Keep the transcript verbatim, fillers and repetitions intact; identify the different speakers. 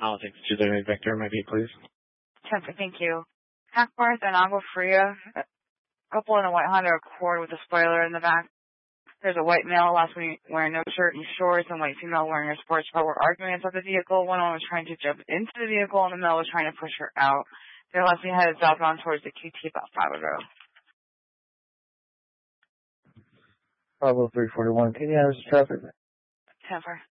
Speaker 1: I'll take the two thirty Victor, my beat, please.
Speaker 2: ten four, thank you. Hackbarth and Agua Fria, a couple in a white Honda Accord with a spoiler in the back. There's a white male last week wearing no shirt and shorts, and white female wearing a sports bra were arguing inside the vehicle. One woman was trying to jump into the vehicle, and the male was trying to push her out. They're left headed southbound towards the Q T about five ago.
Speaker 3: Bravo three forty-one, can you have traffic?
Speaker 2: ten four.